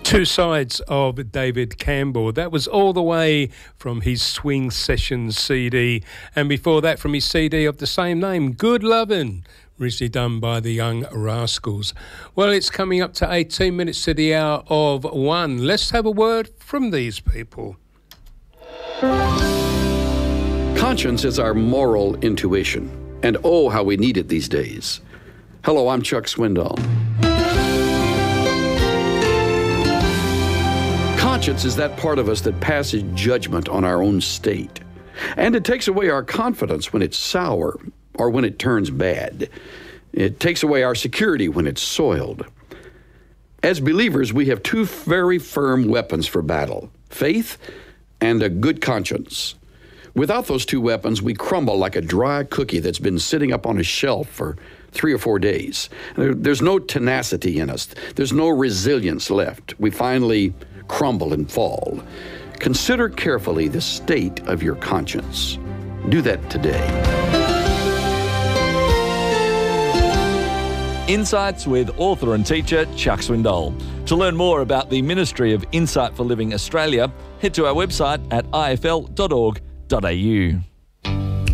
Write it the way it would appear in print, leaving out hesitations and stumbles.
Two sides of David Campbell. That was all the way from his Swing Sessions CD, and before that from his CD of the same name, Good Lovin', originally done by the Young Rascals. Well, it's coming up to 18 minutes to the hour of 1. Let's have a word from these people. Conscience is our moral intuition, and oh, how we need it these days. Hello, I'm Chuck Swindoll. Conscience is that part of us that passes judgment on our own state. And it takes away our confidence when it's sour or when it turns bad. It takes away our security when it's soiled. As believers, we have two very firm weapons for battle: faith and a good conscience. Without those two weapons, we crumble like a dry cookie that's been sitting up on a shelf for 3 or 4 days. There's no tenacity in us. There's no resilience left. We finally crumble and fall. Consider carefully the state of your conscience. Do that today. Insights with author and teacher Chuck Swindoll. To learn more about the Ministry of Insight for Living Australia, head to our website at ifl.org.au.